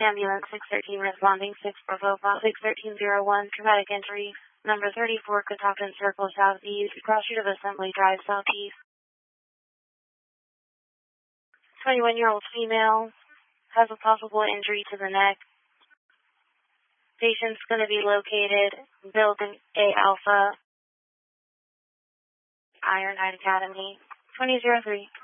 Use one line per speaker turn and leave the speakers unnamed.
Ambulance 613 responding 6 Bravo 61301, traumatic injury, number 34, Catoctin Circle Southeast, cross street of Assembly Drive Southeast. 21-year-old female has a possible injury to the neck. Patient's going to be located Building A Alpha, Iron Height Academy, 2003.